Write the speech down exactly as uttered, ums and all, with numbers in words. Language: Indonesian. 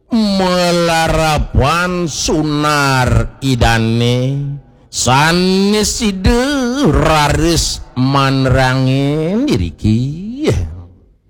melarapan sunar idane sanes ide raris manrangin diriki